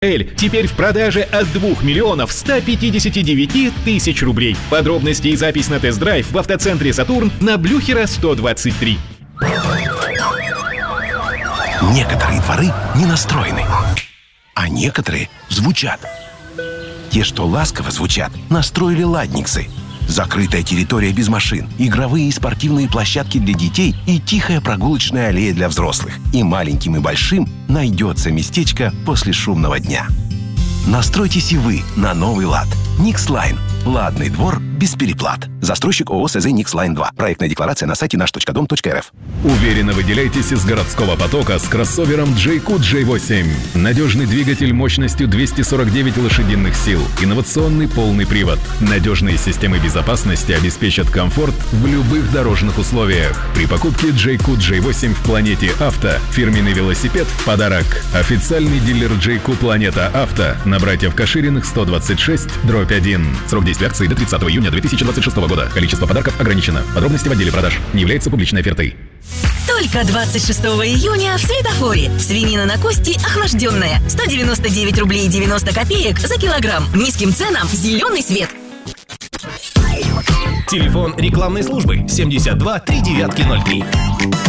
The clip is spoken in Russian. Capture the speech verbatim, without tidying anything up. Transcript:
Эль теперь в продаже от двух миллионов ста пятидесяти девяти тысяч рублей. Подробности и запись на тест-драйв в автоцентре «Сатурн» на Блюхера сто двадцать три. Некоторые дворы не настроены, а некоторые звучат. Те, что ласково звучат, настроили ладниксы. Закрытая территория без машин, игровые и спортивные площадки для детей и тихая прогулочная аллея для взрослых. И маленьким, и большим найдется местечко после шумного дня. Настройтесь и вы на новый лад. Никслайн. Ладный двор без переплат. Застройщик ООО СЗ Никслайн два. Проектная декларация на сайте наш точка дом точка эр эф. Уверенно выделяйтесь из городского потока с кроссовером джей кью джей восемь. Надежный двигатель мощностью двести сорок девять лошадиных сил. Инновационный полный привод. Надежные системы безопасности обеспечат комфорт в любых дорожных условиях. При покупке джей кью джей восемь в Планете Авто фирменный велосипед в подарок. Официальный дилер джей кью Планета Авто на Братьев Кашириных сто двадцать шесть дробь один. Срок действия акции до тридцатого июня две тысячи двадцать шестого года. Количество подарков ограничено. Подробности в отделе продаж. Не является публичной офертой. Только двадцать шестого июня в Светофоре. Свинина на кости охлажденная. сто девяносто девять рублей девяносто копеек за килограмм. Низким ценам зеленый свет. Телефон рекламной службы семьдесят два три девятки ноль три.